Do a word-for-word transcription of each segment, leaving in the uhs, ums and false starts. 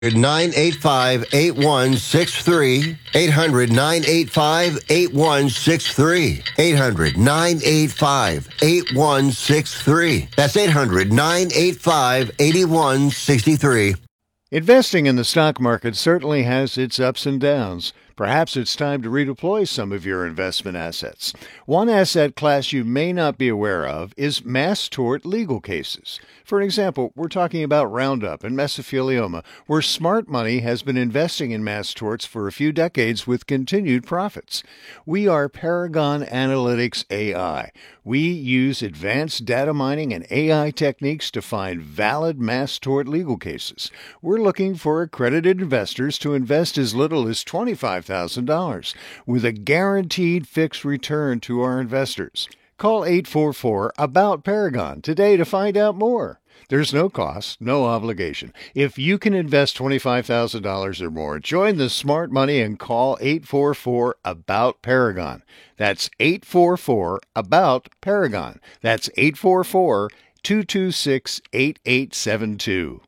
nine eight five, eight one six three. eight hundred, nine eight five, eight one six three. eight hundred, nine eight five, eight one six three. That's eight hundred, nine eight five, eight one six three. Investing in the stock market certainly has its ups and downs. Perhaps it's time to redeploy some of your investment assets. One asset class you may not be aware of is mass tort legal cases. For example, we're talking about Roundup and mesothelioma, where smart money has been investing in mass torts for a few decades with continued profits. We are Paragon Analytics A I. We use advanced data mining and A I techniques to find valid mass tort legal cases. We're looking for accredited investors to invest as little as twenty-five thousand dollars with a guaranteed fixed return to our investors. Call eight four four, ABOUT Paragon today to find out more. There's no cost, no obligation. If you can invest twenty-five thousand dollars or more, join the smart money and call eight four four, ABOUT Paragon. That's eight four four, ABOUT Paragon. That's eight four four, two two six, eight eight seven two.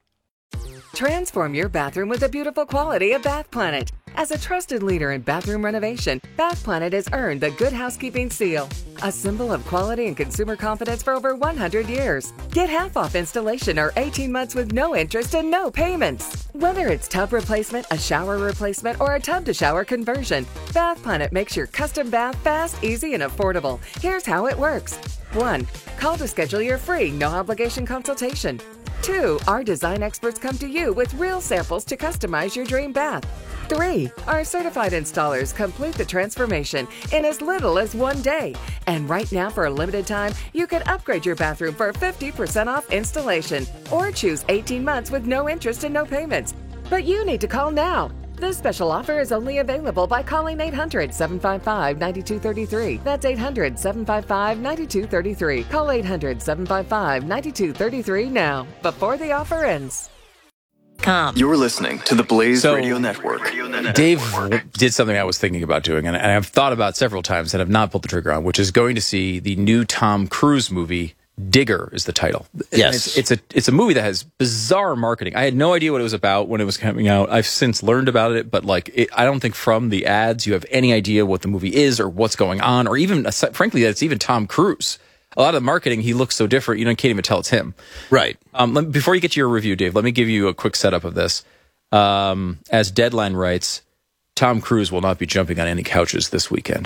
Transform your bathroom with the beautiful quality of Bath Planet. As a trusted leader in bathroom renovation, Bath Planet has earned the Good Housekeeping seal, a symbol of quality and consumer confidence for over one hundred years. Get half off installation or eighteen months with no interest and no payments. Whether it's tub replacement, a shower replacement, or a tub-to-shower conversion, Bath Planet makes your custom bath fast, easy, and affordable. Here's how it works. one. Call to schedule your free, no-obligation consultation. two. Our design experts come to you with real samples to customize your dream bath. three. Our certified installers complete the transformation in as little as one day. And right now, for a limited time, you can upgrade your bathroom for fifty percent off installation or choose eighteen months with no interest and no payments. But you need to call now. This special offer is only available by calling eight hundred, seven five five, nine two three three. That's eight hundred, seven five five, nine two three three. Call eight hundred, seven five five, nine two three three now, before the offer ends. You're listening to the Blaze so, Radio Network. Dave did something I was thinking about doing, and I've thought about several times and have not pulled the trigger on, which is going to see the new Tom Cruise movie. Digger is the title. Yes. It's, it's a it's a movie that has bizarre marketing. I had no idea what it was about when it was coming out. I've since learned about it, but like it, I don't think from the ads you have any idea what the movie is or what's going on, or even frankly that it's even Tom Cruise. A lot of the marketing, he looks so different, you know, can't even tell it's him. Right. Um, let, before you get to your review, Dave, let me give you a quick setup of this. Um, as Deadline writes, Tom Cruise will not be jumping on any couches this weekend.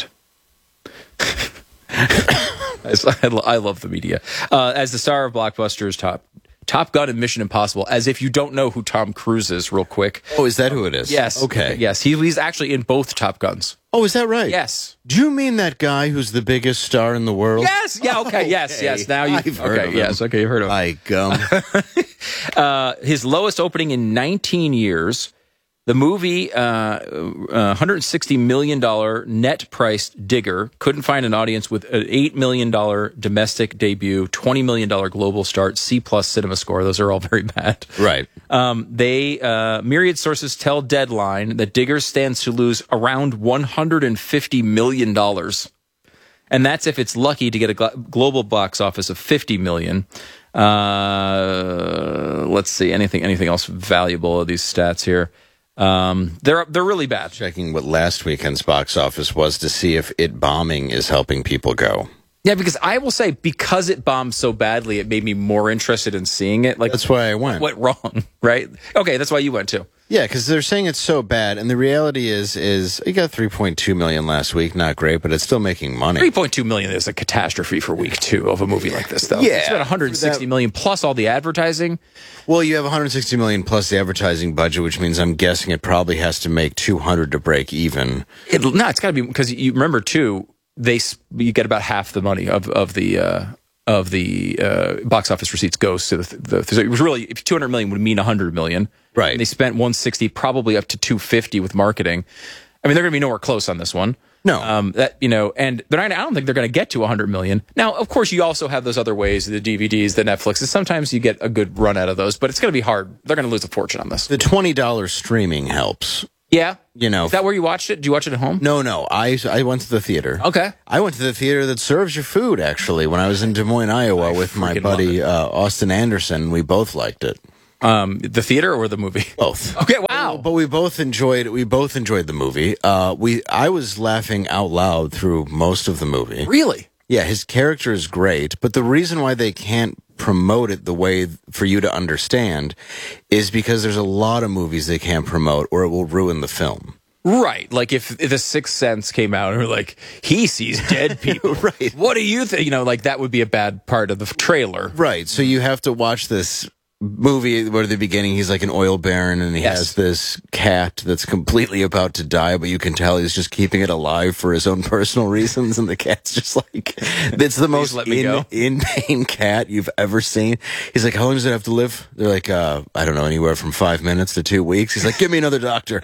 I love the media. Uh, as the star of blockbusters Top Top Gun and Mission Impossible, as if you don't know who Tom Cruise is, real quick. Oh, is that who it is? Yes. Okay. Yes, he, he's actually in both Top Guns. Oh, is that right? Yes. Do you mean that guy who's the biggest star in the world? Yes. Yeah. Okay. okay. Yes. Yes. Now you've I've heard okay. of him. Yes. Okay. You've heard of him. My gum. uh, his lowest opening in nineteen years. The movie, uh, uh, one hundred sixty million dollars net priced Digger, couldn't find an audience with an eight million dollars domestic debut, twenty million dollars global start, C plus cinema score. Those are all very bad. Right. Um, they, uh, myriad sources tell Deadline that Digger stands to lose around one hundred fifty million dollars. And that's if it's lucky to get a gl- global box office of fifty million dollars. Uh, let's see, anything, anything else valuable of these stats here? Um, they're they're really bad. Checking what last weekend's box office was to see if it bombing is helping people go. Yeah, because I will say, because it bombed so badly, it made me more interested in seeing it. Like that's why I went. What went wrong, right? Okay, that's why you went too. Yeah, because they're saying it's so bad, and the reality is, is it got three point two million last week. Not great, but it's still making money. three point two million is a catastrophe for week two of a movie like this, though. Yeah, it's about one hundred sixty million plus all the advertising. Well, you have one hundred sixty million plus the advertising budget, which means I'm guessing it probably has to make two hundred to break even. It, no, it's got to be, because you remember too. They you get about half the money of of the uh, of the uh, box office receipts goes to the, the so it was really, if two hundred million would mean one hundred million, right? And they spent one hundred sixty, probably up to two hundred fifty with marketing. I mean, they're going to be nowhere close on this one. No, um, that you know, and they're not, I don't think they're going to get to one hundred million. Now, of course, you also have those other ways, the D V Ds, the Netflixes. Sometimes you get a good run out of those, but it's going to be hard. They're going to lose a fortune on this. The twenty dollars streaming helps. Yeah. You know, is that where you watched it? Did you watch it at home? No, no. I I went to the theater. Okay. I went to the theater that serves your food, actually, when I was in Des Moines, Iowa, I with my buddy uh, Austin Anderson. We both liked it. Um, the theater or the movie? Both. Okay, wow. But we both enjoyed we both enjoyed the movie. Uh, we I was laughing out loud through most of the movie. Really? Yeah, his character is great, but the reason why they can't promote it the way for you to understand is because there's a lot of movies they can't promote or it will ruin the film. Right. Like if, if The Sixth Sense came out and we're like, he sees dead people. Right. What do you think? You know, like that would be a bad part of the trailer. Right. So you have to watch this movie where at the beginning he's like an oil baron and he Yes. has this cat that's completely about to die, but you can tell he's just keeping it alive for his own personal reasons, and the cat's just like, it's the most let me in, go. inane cat you've ever seen. He's like, how long does it have to live? They're like, uh, I don't know, anywhere from five minutes to two weeks. He's like, give me another doctor.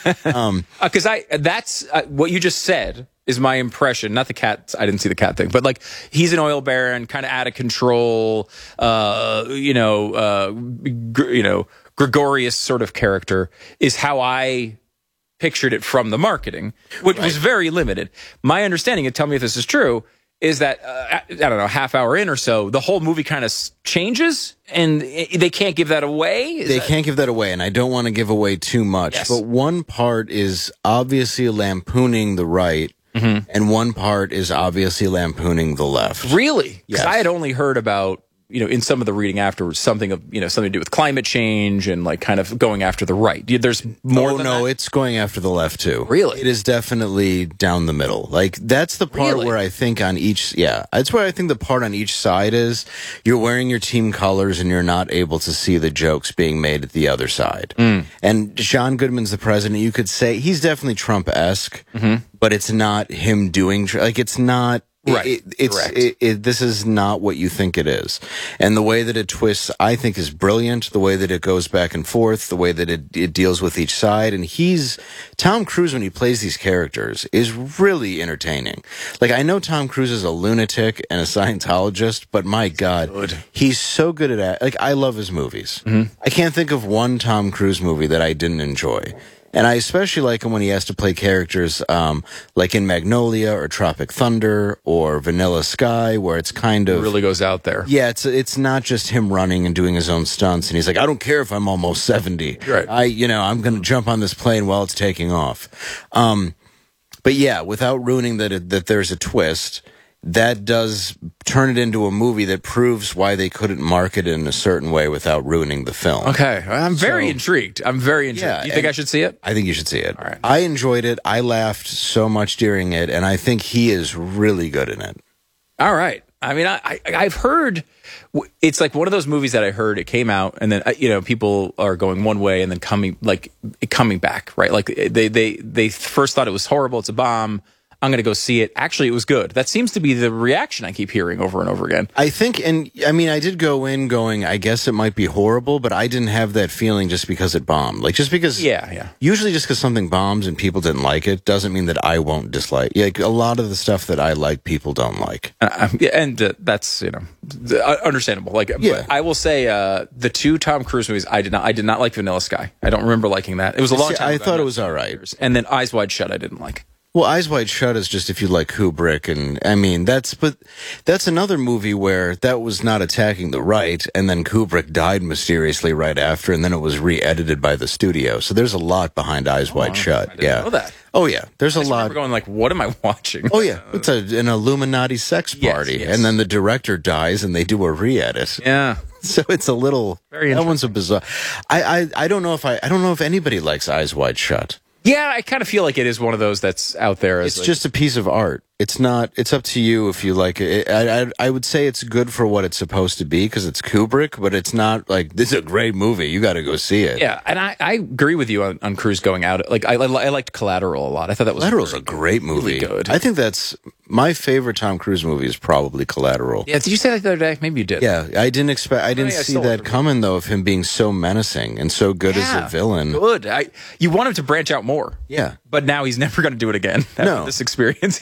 um, Because I that's uh, what you just said is my impression. Not the cat. I didn't see the cat thing, but like he's an oil baron, kind of out of control. Uh, you know, uh, gr- you know, gregarious sort of character is how I pictured it from the marketing, which was very limited. My understanding, and tell me if this is true, is that uh, I don't know, half hour in or so, the whole movie kind of changes, and it, they can't give that away. Is They that- can't give that away, and I don't want to give away too much, Yes. but one part is obviously lampooning the right, Mm-hmm. and one part is obviously lampooning the left. Really? Because Yes. I had only heard about, you know, in some of the reading afterwards, something of, you know, something to do with climate change and like kind of going after the right. There's more oh, than no, that? it's going after the left too. Really? It is definitely down the middle. Like, that's the part Really? where I think on each, yeah, that's where I think the part on each side is you're wearing your team colors and you're not able to see the jokes being made at the other side. Mm. And John Goodman's the president. You could say he's definitely Trump-esque, Mm-hmm. but it's not him doing, tr- like, it's not, it- Right. It, it's Correct. it, it, this is not what you think it is, and the way that it twists, I think, is brilliant. The way that it goes back and forth, the way that it, it deals with each side, and he's Tom Cruise when he plays these characters is really entertaining. Like, I know Tom Cruise is a lunatic and a Scientologist, but my God, good. he's so good at it. Like, I love his movies. Mm-hmm. I can't think of one Tom Cruise movie that I didn't enjoy. And I especially like him when he has to play characters um, like in Magnolia or Tropic Thunder or Vanilla Sky, where it's kind It of really goes out there. yeah, it's it's not just him running and doing his own stunts, and he's like, I don't care if I'm almost seventy. Right. I you know I'm going to jump on this plane while it's taking off. Um, but yeah, without ruining that it, that there's a twist. That does turn it into a movie that proves why they couldn't market it in a certain way without ruining the film. Okay. I'm very So- intrigued. I'm very intrigued. Yeah, Do you think and- I should see it? I think you should see it. All right. I enjoyed it. I laughed so much during it, and I think he is really good in it. All right. I mean, I, I I've heard it's like one of those movies that I heard it came out and then uh, you know people are going one way and then coming like coming back, right? Like they they they first thought it was horrible, it's a bomb. I'm going to go see it. Actually, it was good. That seems to be the reaction I keep hearing over and over again. I think, and I mean, I did go in going, I guess it might be horrible, but I didn't have that feeling just because it bombed. Like, just because. Yeah, yeah. Usually, just because something bombs and people didn't like it doesn't mean that I won't dislike. Like, a lot of the stuff that I like, people don't like. Uh, yeah, and uh, that's you know uh, understandable. Like, Yeah. but I will say uh, the two Tom Cruise movies, I did not, I did not like Vanilla Sky. I don't remember liking that. It was a long See, time. I ago. thought it was all right. And then Eyes Wide Shut, I didn't like. Well, Eyes Wide Shut is just if you like Kubrick, and I mean that's but that's another movie where that was not attacking the right, and then Kubrick died mysteriously right after, and then it was re-edited by the studio. So there's a lot behind Eyes Wide Shut. I didn't yeah, know that. Oh yeah, there's I a just lot. remember going like, what am I watching? Oh yeah, it's a, an Illuminati sex Yes, party, yes. and then the director dies, and they do a re-edit. Yeah. So it's a little. Very that one's a bizarre. I, I I don't know if I I don't know if anybody likes Eyes Wide Shut. Yeah, I kind of feel like it is one of those that's out there. As It's like, just a piece of art. It's not. It's up to you if you like it. I I, I would say it's good for what it's supposed to be because it's Kubrick, but it's not like this is a great movie. You got to go see it. yeah, and I, I agree with you on, on Cruise going out. Like I, I liked Collateral a lot. I thought that was Collateral's very a great movie. really good. I think that's my favorite Tom Cruise movie. Is probably Collateral. Yeah, did you say that the other day? Maybe you did. Yeah, I didn't expect. I didn't yeah, I see stole it that from you. coming though. Of him being so menacing and so good as Yeah, a villain. Good. I, you want him to branch out more. Yeah. But now he's never going to do it again after No. this experience. He's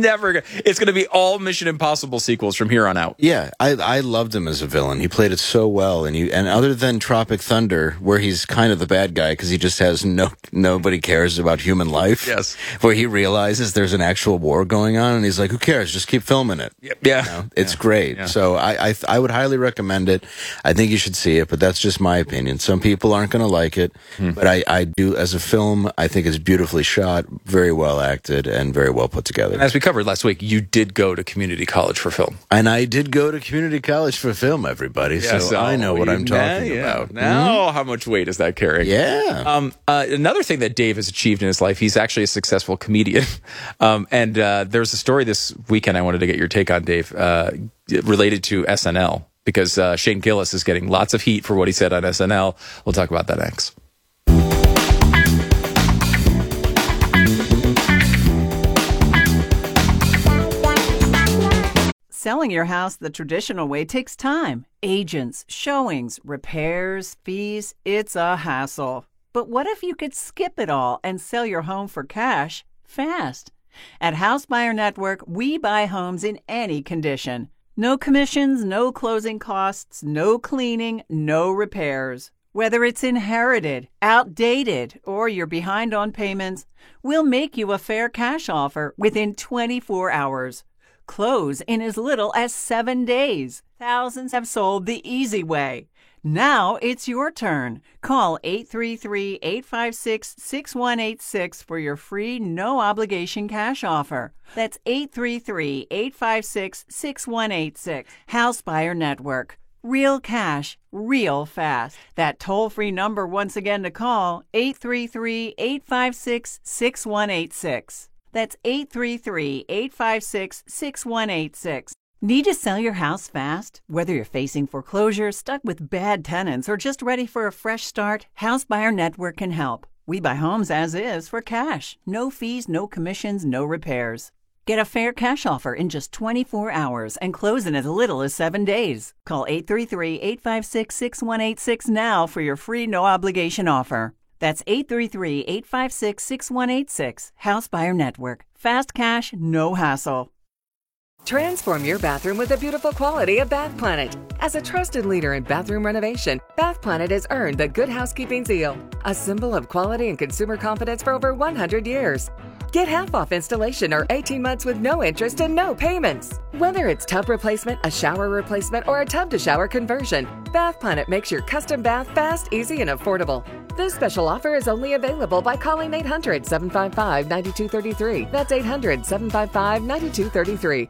never. It's going to be all Mission Impossible sequels from here on out. Yeah, I I loved him as a villain. He played it so well, and you and other than Tropic Thunder, where he's kind of the bad guy because he just has no nobody cares about human life. Yes, where he realizes there's an actual war going on, and he's like, "Who cares? Just keep filming it." Yeah, you know? It's yeah. great. Yeah. So I, I I would highly recommend it. I think you should see it, but that's just my opinion. Some people aren't going to like it, hmm. but I I do as a film. I think it's beautifully shot, very well acted, and very well put together. As we covered last week, you did go to community college for film. And I did go to community college for film, everybody, yeah, so, so I know what I'm talking yeah, about. Now, mm-hmm. how much weight is that carrying? Yeah. Um, uh, another thing that Dave has achieved in his life, he's actually a successful comedian. um, and uh, there's a story this weekend I wanted to get your take on, Dave, uh, related to S N L, because uh, Shane Gillis is getting lots of heat for what he said on S N L. We'll talk about that next. Selling your house the traditional way takes time. Agents, showings, repairs, fees. It's a hassle. But what if you could skip it all and sell your home for cash fast? At House Buyer Network, we buy homes in any condition. No commissions, no closing costs, no cleaning, no repairs. Whether it's inherited, outdated, or you're behind on payments, we'll make you a fair cash offer within twenty-four hours. Close in as little as seven days. Thousands have sold the easy way. Now it's your turn. Call eight three three, eight five six, six one eight six for your free no-obligation cash offer. That's eight three three, eight five six, six one eight six. House Buyer Network. Real cash, real fast. That toll-free number once again to call, eight three three, eight five six, six one eight six. That's eight three three, eight five six, six one eight six. Need to sell your house fast? Whether you're facing foreclosure, stuck with bad tenants, or just ready for a fresh start, House Buyer Network can help. We buy homes as is for cash. No fees, no commissions, no repairs. Get a fair cash offer in just twenty-four hours and close in as little as seven days. Call eight three three, eight five six, six one eight six now for your free no-obligation offer. That's eight three three, eight five six, six one eight six. House Buyer Network. Fast cash, no hassle. Transform your bathroom with the beautiful quality of Bath Planet. As a trusted leader in bathroom renovation, Bath Planet has earned the Good Housekeeping seal, a symbol of quality and consumer confidence for over one hundred years. Get half off installation or eighteen months with no interest and no payments. Whether it's tub replacement, a shower replacement, or a tub-to-shower conversion, Bath Planet makes your custom bath fast, easy, and affordable. This special offer is only available by calling eight hundred, seven five five, nine two three three. That's eight hundred, seven five five, nine two three three.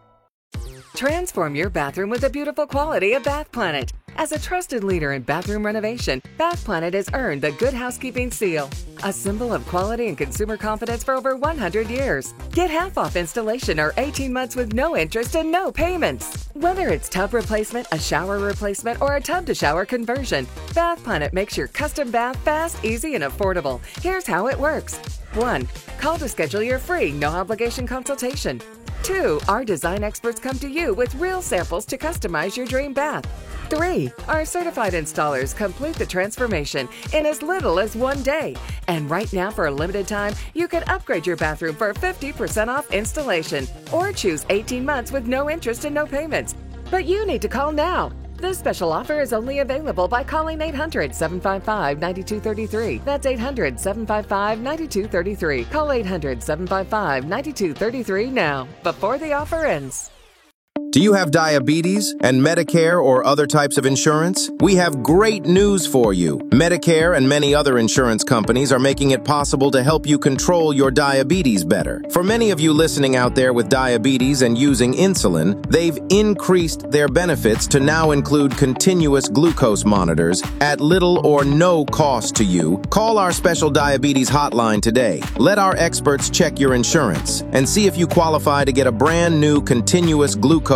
Transform your bathroom with the beautiful quality of Bath Planet. As a trusted leader in bathroom renovation, Bath Planet has earned the Good Housekeeping seal, a symbol of quality and consumer confidence for over one hundred years. Get half off installation or eighteen months with no interest and no payments. Whether it's tub replacement, a shower replacement, or a tub-to-shower conversion, Bath Planet makes your custom bath fast, easy, and affordable. Here's how it works. one. Call to schedule your free no-obligation consultation. two. Our design experts come to you with real samples to customize your dream bath. three. Our certified installers complete the transformation in as little as one day. And right now, for a limited time, you can upgrade your bathroom for fifty percent off installation or choose eighteen months with no interest and no payments. But you need to call now. This special offer is only available by calling eight hundred, seven five five, nine two three three. That's eight hundred, seven five five, nine two three three. Call eight hundred, seven five five, nine two three three now, before the offer ends. Do you have diabetes and Medicare or other types of insurance? We have great news for you. Medicare and many other insurance companies are making it possible to help you control your diabetes better. For many of you listening out there with diabetes and using insulin, they've increased their benefits to now include continuous glucose monitors at little or no cost to you. Call our special diabetes hotline today. Let our experts check your insurance and see if you qualify to get a brand new continuous glucose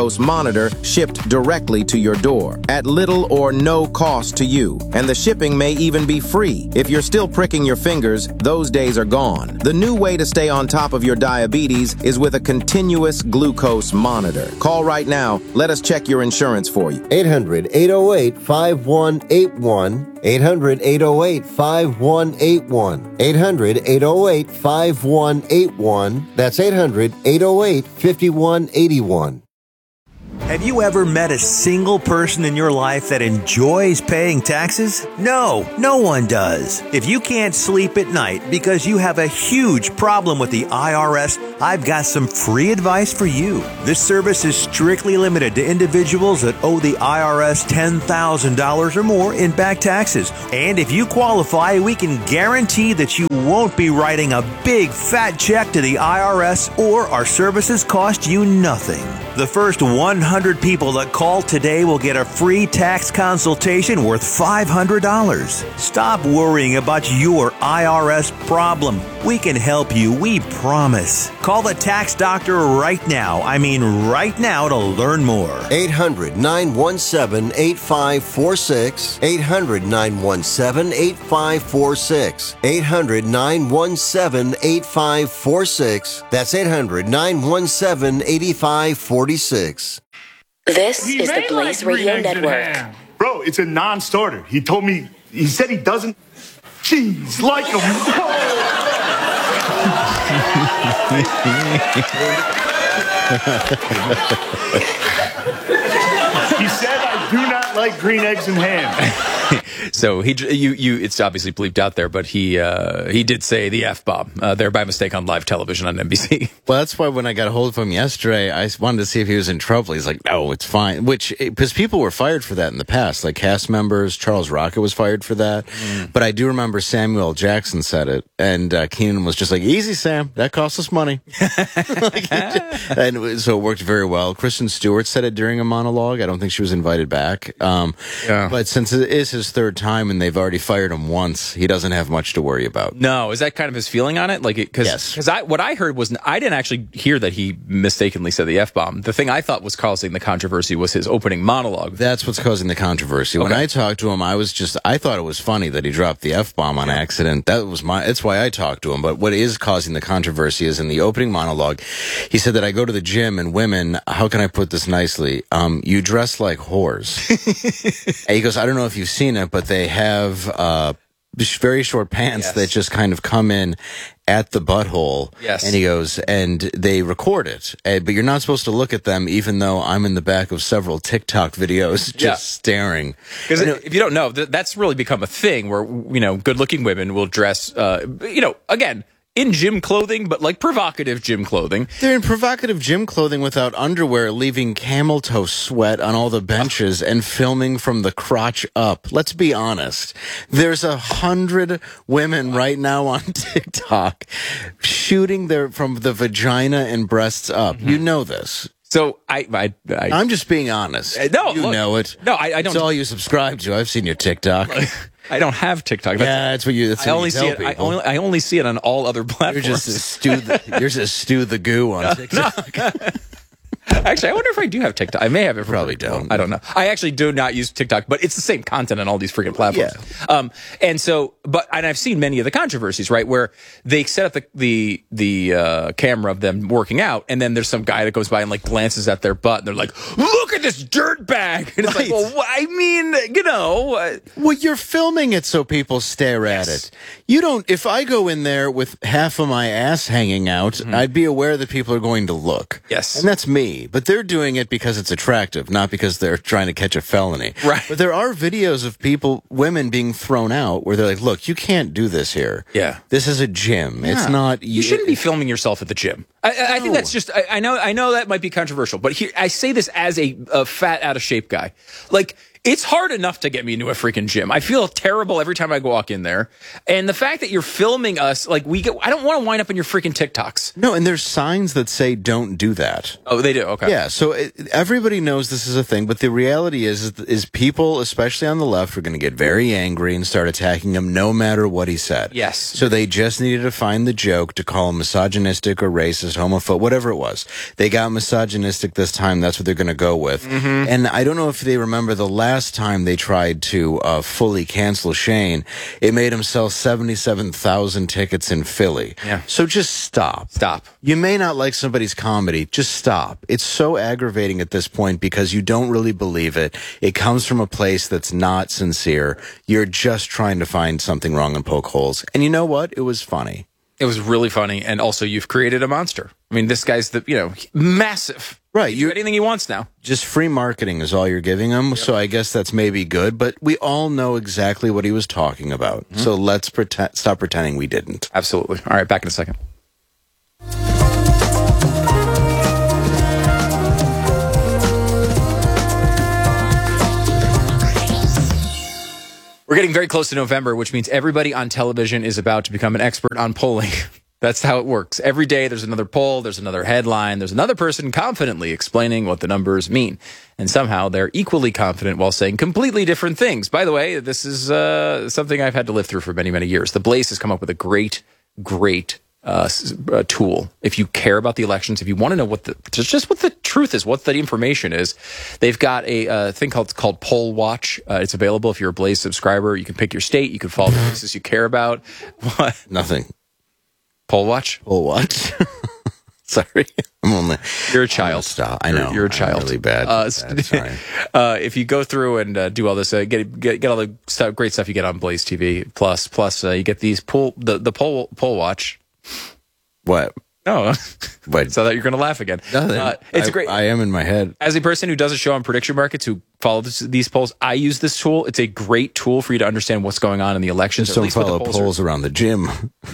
glucose monitor shipped directly to your door at little or no cost to you. And the shipping may even be free. If you're still pricking your fingers, those days are gone. The new way to stay on top of your diabetes is with a continuous glucose monitor. Call right now. Let us check your insurance for you. eight hundred, eight oh eight, five one eight one. eight hundred, eight oh eight, five one eight one. eight hundred, eight oh eight, five one eight one. That's eight hundred, eight oh eight, five one eight one. Have you ever met a single person in your life that enjoys paying taxes? No, no one does. If you can't sleep at night because you have a huge problem with the I R S, I've got some free advice for you. This service is strictly limited to individuals that owe the I R S ten thousand dollars or more in back taxes. And if you qualify, we can guarantee that you won't be writing a big fat check to the I R S, or our services cost you nothing. The first one hundred people that call today will get a free tax consultation worth five hundred dollars. Stop worrying about your I R S problem. We can help you, we promise. Call the tax doctor right now. I mean right now to learn more. eight hundred, nine one seven, eight five four six. eight hundred, nine one seven, eight five four six. eight hundred, nine one seven, eight five four six. That's eight hundred, nine one seven, eight five four six. This he is the Blaze like Radio Network. Bro, it's a non-starter. He told me, he said he doesn't. Jeez, like him. He said I do not like green eggs and ham. So he, you, you, it's obviously bleeped out there, but he, uh, he did say the F-bomb uh, there by mistake on live television on N B C. Well, that's why when I got a hold of him yesterday, I wanted to see if he was in trouble. He's like, no, it's fine. Which, because people were fired for that in the past, like cast members. Charles Rocket was fired for that. Mm. But I do remember Samuel Jackson said it, and uh, Keenan was just like, easy, Sam, that costs us money. Like, and so it worked very well. Kristen Stewart said it during a monologue. I don't think she was invited back. Um, yeah. But since it is his third time and they've already fired him once, he doesn't have much to worry about. No, is that kind of his feeling on it? Like, because yes. Because I what I heard was I didn't actually hear that he mistakenly said the F-bomb. The thing I thought was causing the controversy was his opening monologue. That's what's causing the controversy. Okay. When I talked to him, I was just I thought it was funny that he dropped the F-bomb on accident. That was my that's why I talked to him. But what is causing the controversy is in the opening monologue, he said that I go to the gym and women, how can I put this nicely? Um, you dress like whores. And he goes, I don't know if you've seen it, but they have uh, very short pants yes. that just kind of come in at the butthole. Yes. And he goes, and they record it. Uh, but you're not supposed to look at them, even though I'm in the back of several TikTok videos just yeah. staring. Because if you don't know, that's really become a thing where, you know, good-looking women will dress, uh, you know, again, in gym clothing, but like provocative gym clothing. They're in provocative gym clothing without underwear, leaving camel toe sweat on all the benches and filming from the crotch up. Let's be honest. There's a hundred women right now on TikTok shooting their from the vagina and breasts up. Mm-hmm. You know this. So I, I, I, I'm just being honest. Uh, no, you look, know it. No, I, I don't. It's all you subscribe to. I've seen your TikTok. I don't have TikTok. That's, yeah, that's what you. That's I what only you see tell it. people. I only, I only see it on all other platforms. You're just a stew. The, you're just stew the goo on TikTok. No. Actually, I wonder if I do have TikTok. I may have it. Probably don't. I don't know. I actually do not use TikTok, but it's the same content on all these freaking platforms. Yeah. Um, and so, but and I've seen many of the controversies, right, where they set up the the the uh, camera of them working out, and then there's some guy that goes by and like glances at their butt, and they're like, "Look at this dirt bag!" And it's right. like, well, I mean, you know, uh, well, you're filming it so people stare yes. at it. You don't. If I go in there with half of my ass hanging out, mm-hmm. I'd be aware that people are going to look. Yes, and that's me. But they're doing it because it's attractive, not because they're trying to catch a felony. Right. But there are videos of people, women being thrown out where they're like, look, you can't do this here. Yeah. This is a gym. Yeah. It's not. You, you shouldn't be filming yourself at the gym. I, I, I think that's just, I, I know, I know that might be controversial, but here, I say this as a, a fat, out of shape guy. Like, It's hard enough to get me into a freaking gym. I feel terrible every time I walk in there. And the fact that you're filming us, like we get, I don't want to wind up in your freaking TikToks. No, and there's signs that say don't do that. Oh, they do? Okay. Yeah, so it, everybody knows this is a thing, but the reality is, is people, especially on the left, are going to get very angry and start attacking him no matter what he said. Yes. So they just needed to find the joke to call him misogynistic or racist, homophobe, whatever it was. They got misogynistic this time. That's what they're going to go with. Mm-hmm. And I don't know if they remember the last time they tried to uh, fully cancel Shane, it made him sell seventy-seven thousand tickets in Philly. Yeah. So just stop. Stop. You may not like somebody's comedy. Just stop. It's so aggravating at this point because you don't really believe it. It comes from a place that's not sincere. You're just trying to find something wrong and poke holes. And you know what? It was funny. It was really funny. And also, you've created a monster. I mean, this guy's, the you know, massive. Right. You do anything he wants now. Just free marketing is all you're giving him. Yep. So I guess that's maybe good. But we all know exactly what he was talking about. Mm-hmm. So let's pretend, stop pretending we didn't. Absolutely. All right. Back in a second. We're getting very close to November, which means everybody on television is about to become an expert on polling. That's how it works. Every day there's another poll, there's another headline, there's another person confidently explaining what the numbers mean. And somehow they're equally confident while saying completely different things. By the way, this is uh, something I've had to live through for many, many years. The Blaze has come up with a great, great uh, uh, tool. If you care about the elections, if you want to know what the just what the truth is, what the information is, they've got a uh, thing called called Poll Watch. Uh, it's available if you're a Blaze subscriber. You can pick your state. You can follow the places you care about. What? Nothing. Poll Watch? Poll Watch. Sorry. I'm only... You're a child. Stop. I know. You're, you're a child. I'm really bad. Uh, bad. Sorry. uh, if you go through and uh, do all this, uh, get, get get all the stuff, great stuff you get on Blaze T V. Plus, plus uh, you get these poll the the poll poll watch. What? No. But so that you're going to laugh again. Nothing. Uh, it's I, great. I am in my head. As a person who does a show on prediction markets who follows these polls, I use this tool. It's a great tool for you to understand what's going on in the elections. Just don't follow polls, polls around the gym.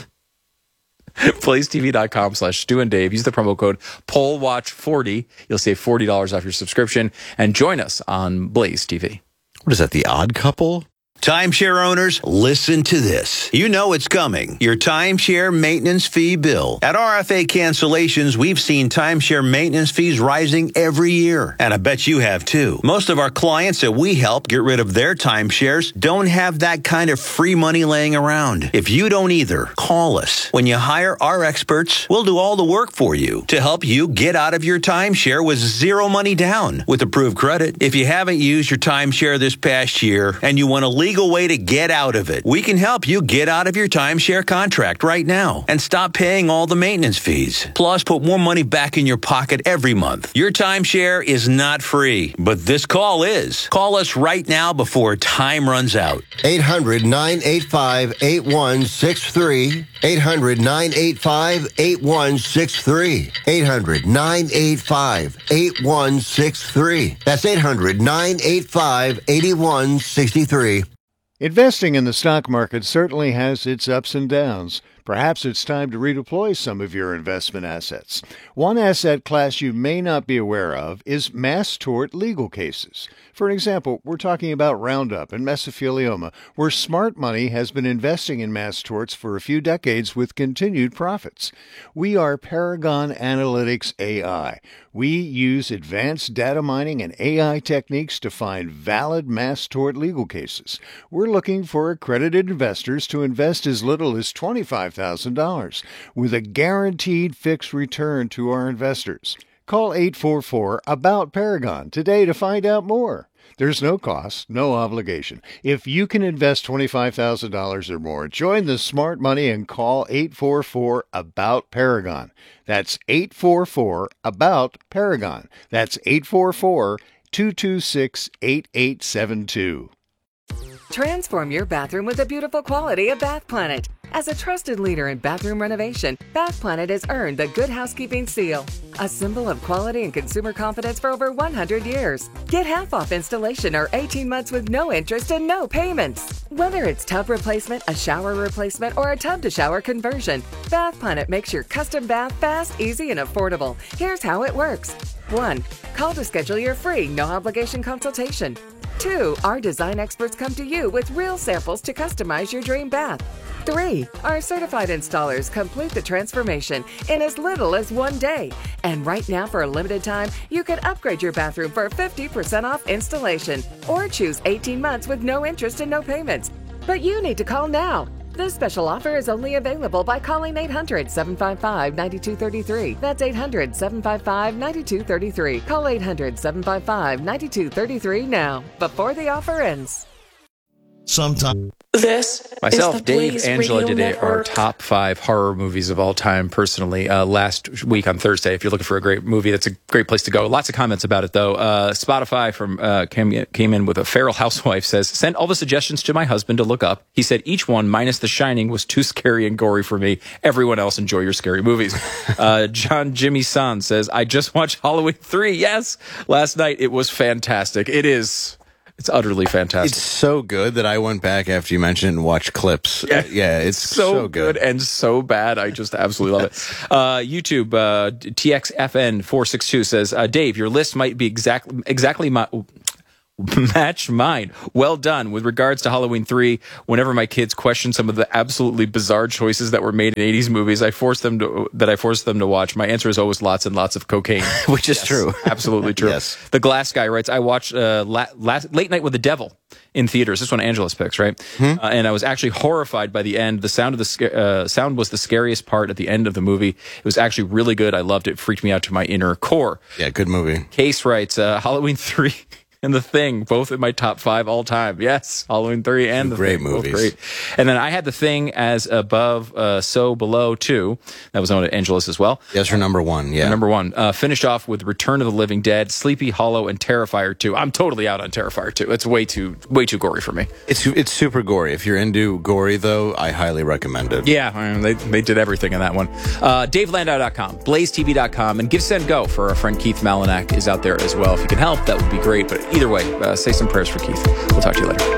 blaze t v dot com slash Stu and Dave. Use the promo code poll watch forty. You'll save forty dollars off your subscription and join us on Blaze T V. What is that, The Odd Couple? Timeshare owners, listen to this. You know it's coming. Your timeshare maintenance fee bill. At R F A Cancellations, we've seen timeshare maintenance fees rising every year. And I bet you have too. Most of our clients that we help get rid of their timeshares don't have that kind of free money laying around. If you don't either, call us. When you hire our experts, we'll do all the work for you to help you get out of your timeshare with zero money down with approved credit. If you haven't used your timeshare this past year and you want to leave legal way to get out of it. We can help you get out of your timeshare contract right now and stop paying all the maintenance fees. Plus, put more money back in your pocket every month. Your timeshare is not free, but this call is. Call us right now before time runs out. eight hundred nine eight five eight one six three. eight hundred nine eight five eight one six three. eight hundred nine eight five eight one six three. That's eight hundred nine eight five eight one six three. Investing in the stock market certainly has its ups and downs. Perhaps it's time to redeploy some of your investment assets. One asset class you may not be aware of is mass tort legal cases. For example, we're talking about Roundup and mesothelioma, where smart money has been investing in mass torts for a few decades with continued profits. We are Paragon Analytics A I. We use advanced data mining and A I techniques to find valid mass tort legal cases. We're looking for accredited investors to invest as little as twenty-five thousand dollars with a guaranteed fixed return to our investors. Call eight four four about Paragon today to find out more. There's no cost, no obligation. If you can invest twenty-five thousand dollars or more, join the smart money and call eight four four about Paragon. That's eight four four about Paragon. That's eight four four two two six eight eight seven two. Transform your bathroom with the beautiful quality of Bath Planet. As a trusted leader in bathroom renovation, Bath Planet has earned the Good Housekeeping seal, a symbol of quality and consumer confidence for over one hundred years. Get half off installation or eighteen months with no interest and no payments. Whether it's tub replacement, a shower replacement, or a tub-to-shower conversion, Bath Planet makes your custom bath fast, easy, and affordable. Here's how it works. one. Call to schedule your free, no-obligation consultation. Two, our design experts come to you with real samples to customize your dream bath. Three, our certified installers complete the transformation in as little as one day. And right now, for a limited time, you can upgrade your bathroom for fifty percent off installation or choose eighteen months with no interest and no payments. But you need to call now. This special offer is only available by calling eight hundred, seven five five, nine two three three. That's eight hundred, seven five five, nine two three three. Call eight hundred, seven five five, nine two three three now, before the offer ends. Sometime. This Myself, is the Dave, Blaze Angela Radio did a, our Network. top five horror movies of all time personally uh, last week on Thursday. If you're looking for a great movie, that's a great place to go. Lots of comments about it, though. Uh, Spotify from uh, came, came in with a feral housewife says, sent all the suggestions to my husband to look up. He said each one, minus The Shining, was too scary and gory for me. Everyone else enjoy your scary movies. uh, John Jimmy San says, I just watched Halloween three. Yes, last night. It was fantastic. It is... It's utterly fantastic. It's so good that I went back after you mentioned it and watched clips. Yeah, Uh, yeah it's so, so, good. and so bad. I just absolutely love it. Uh, YouTube, uh, T X F N four six two says, uh, Dave, your list might be exactly exactly my... match mine. Well done. With regards to Halloween three, whenever my kids question some of the absolutely bizarre choices that were made in eighties movies, I force them to that I force them to watch. My answer is always lots and lots of cocaine, which is yes, true. Absolutely true. Yes. The Glass Guy writes, I watched uh, la- last, Late Night with the Devil in theaters. This one Angela's picks, right? Hmm? Uh, and I was actually horrified by the end. The sound of the sca- uh, sound was the scariest part at the end of the movie. It was actually really good. I loved it. It freaked me out to my inner core. Yeah, good movie. Case writes, uh, Halloween three and The Thing, both in my top five all time. Yes, Halloween three and The Great Thing. Both movies. great. And then I had The Thing as above, uh, so below two. That was on Angela's as well. Yes, her number one, yeah. Number one. Uh, finished off with Return of the Living Dead, Sleepy Hollow, and Terrifier two. I'm totally out on Terrifier two. It's way too way too gory for me. It's it's super gory. If you're into gory, though, I highly recommend it. Yeah, I mean, they, they did everything in that one. Uh, Dave Landau dot com, Blaze T V dot com, and Give Send Go for our friend Keith Malinak is out there as well. If you can help, that would be great. But either way, uh, say some prayers for Keith. We'll talk to you later.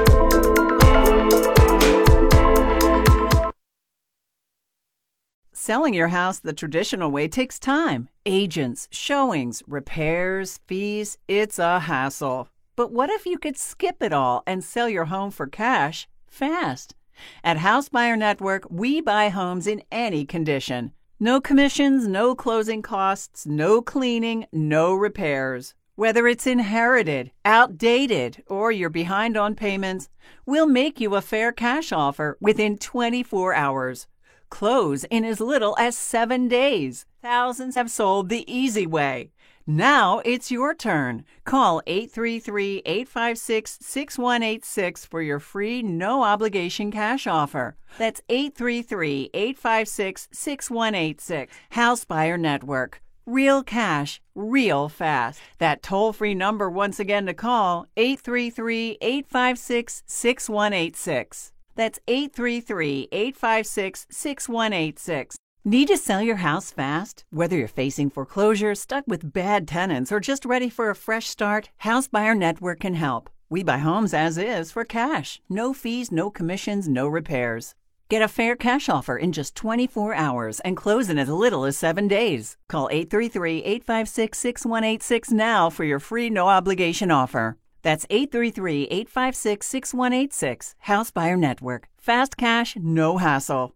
Selling your house the traditional way takes time. Agents, showings, repairs, fees, it's a hassle. But what if you could skip it all and sell your home for cash fast? At House Buyer Network, we buy homes in any condition. No commissions, no closing costs, no cleaning, no repairs. Whether it's inherited, outdated, or you're behind on payments, we'll make you a fair cash offer within twenty-four hours. Close in as little as seven days. Thousands have sold the easy way. Now it's your turn. Call eight three three, eight five six, six one eight six for your free no-obligation cash offer. That's eight three three, eight five six, six one eight six. House Buyer Network. Real cash, real fast. That toll-free number once again to call, eight three three, eight five six, six one eight six. That's eight three three, eight five six, six one eight six. Need to sell your house fast? Whether you're facing foreclosure, stuck with bad tenants, or just ready for a fresh start, House Buyer Network can help. We buy homes as is for cash. No fees, no commissions, no repairs. Get a fair cash offer in just twenty-four hours and close in as little as seven days. Call eight three three, eight five six, six one eight six now for your free no-obligation offer. That's eight three three, eight five six, six one eight six. House Buyer Network. Fast cash, no hassle.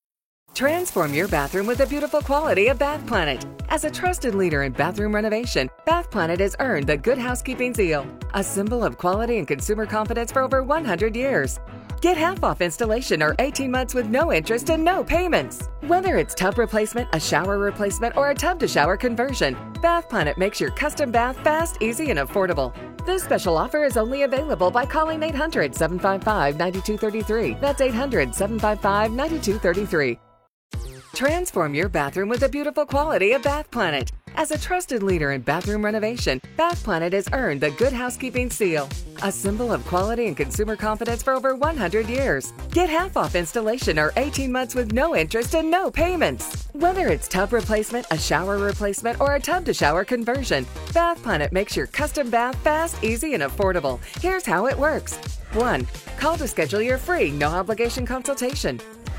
Transform your bathroom with the beautiful quality of Bath Planet. As a trusted leader in bathroom renovation, Bath Planet has earned the Good Housekeeping seal, a symbol of quality and consumer confidence for over one hundred years. Get half off installation or eighteen months with no interest and no payments. Whether it's tub replacement, a shower replacement, or a tub-to-shower conversion, Bath Planet makes your custom bath fast, easy, and affordable. This special offer is only available by calling eight hundred, seven five five, nine two three three. That's eight hundred, seven five five, nine two three three. Transform your bathroom with the beautiful quality of Bath Planet. As a trusted leader in bathroom renovation, Bath Planet has earned the Good Housekeeping seal, a symbol of quality and consumer confidence for over one hundred years. Get half off installation or eighteen months with no interest and no payments. Whether it's tub replacement, a shower replacement, or a tub-to-shower conversion, Bath Planet makes your custom bath fast, easy, and affordable. Here's how it works. one. Call to schedule your free no-obligation consultation.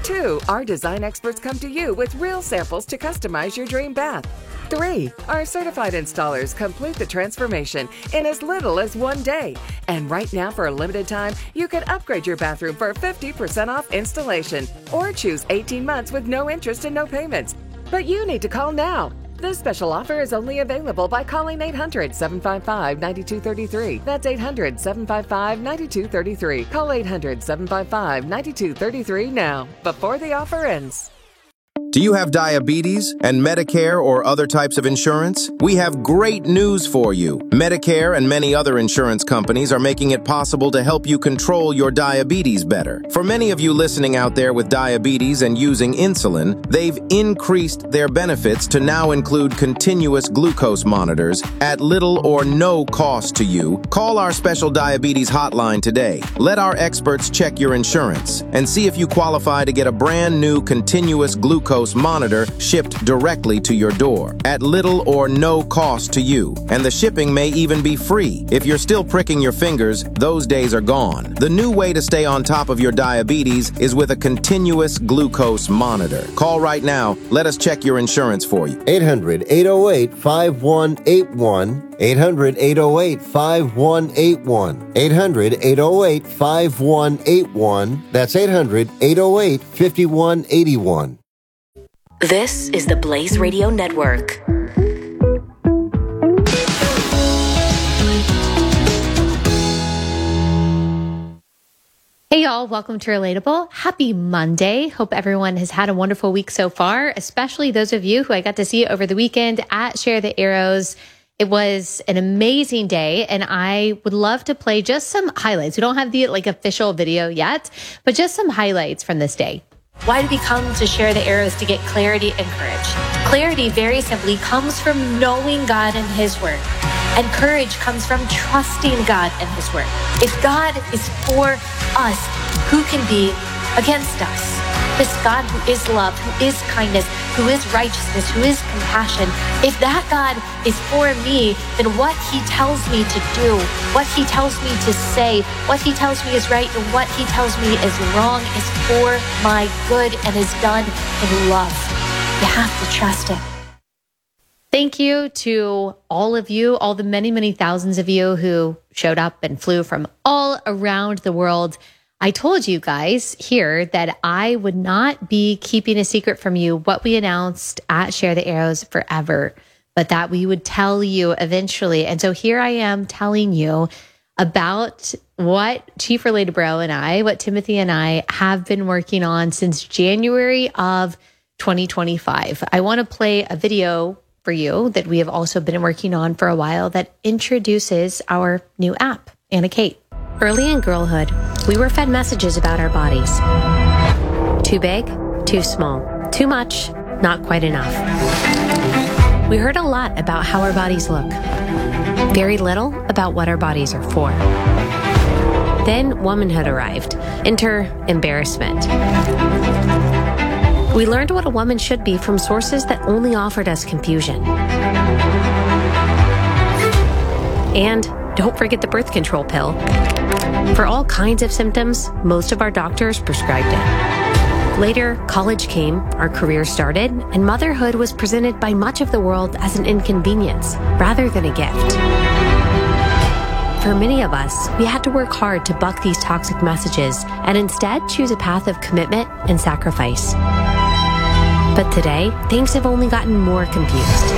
Two, our design experts come to you with real samples to customize your dream bath. Three, our certified installers complete the transformation in as little as one day. And right now, for a limited time, you can upgrade your bathroom for fifty percent off installation or choose eighteen months with no interest and no payments. But you need to call now. This special offer is only available by calling eight hundred, seven five five, nine two three three. That's eight hundred, seven five five, nine two three three. Call eight hundred, seven five five, nine two three three now, before the offer ends. Do you have diabetes and Medicare or other types of insurance? We have great news for you. Medicare and many other insurance companies are making it possible to help you control your diabetes better. For many of you listening out there with diabetes and using insulin, they've increased their benefits to now include continuous glucose monitors at little or no cost to you. Call our special diabetes hotline today. Let our experts check your insurance and see if you qualify to get a brand new continuous glucose monitor shipped directly to your door at little or no cost to you. And the shipping may even be free. If you're still pricking your fingers, those days are gone. The new way to stay on top of your diabetes is with a continuous glucose monitor. Call right now. Let us check your insurance for you. eight hundred, eight oh eight, five one eight one. eight hundred, eight oh eight, five one eight one. eight hundred, eight oh eight, five one eight one. That's eight hundred, eight oh eight, five one eight one. This is the Blaze Radio Network. Hey y'all, welcome to Relatable. Happy Monday. Hope everyone has had a wonderful week so far, especially those of you who I got to see over the weekend at Share the Arrows. It was an amazing day, and I would love to play just some highlights. We don't have the like official video yet, but just some highlights from this day. Why do we come to Share the Arrows? To get clarity and courage. Clarity, very simply, comes from knowing God and His Word. And courage comes from trusting God and His Word. If God is for us, who can be against us? This God who is love, who is kindness, who is righteousness, who is compassion. If that God is for me, then what He tells me to do, what He tells me to say, what He tells me is right, and what He tells me is wrong is for my good and is done in love. You have to trust Him. Thank you to all of you, all the many, many thousands of you who showed up and flew from all around the world. I told you guys here that I would not be keeping a secret from you what we announced at Share the Arrows forever, but that we would tell you eventually. And so here I am telling you about what Chief Related Bro and I, what Timothy and I have been working on since January of twenty twenty-five. I want to play a video for you that we have also been working on for a while that introduces our new app, Anna Kate. Early in girlhood, we were fed messages about our bodies. Too big, too small, too much, not quite enough. We heard a lot about how our bodies look. Very little about what our bodies are for. Then womanhood arrived. Enter embarrassment. We learned what a woman should be from sources that only offered us confusion. And don't forget the birth control pill. For all kinds of symptoms, most of our doctors prescribed it. Later, college came, our career started, and motherhood was presented by much of the world as an inconvenience rather than a gift. For many of us, we had to work hard to buck these toxic messages and instead choose a path of commitment and sacrifice. But today, things have only gotten more confused.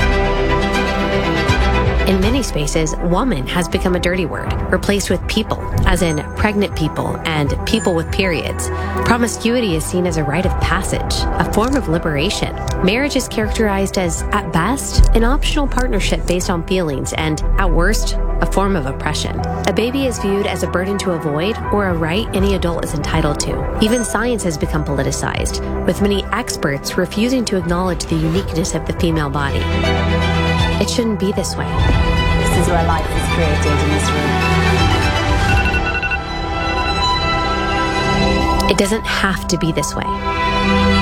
In many spaces, woman has become a dirty word, replaced with people, as in pregnant people and people with periods. Promiscuity is seen as a rite of passage, a form of liberation. Marriage is characterized as, at best, an optional partnership based on feelings, and, at worst, a form of oppression. A baby is viewed as a burden to avoid or a right any adult is entitled to. Even science has become politicized, with many experts refusing to acknowledge the uniqueness of the female body. It shouldn't be this way. This is where life is created, in this room. It doesn't have to be this way.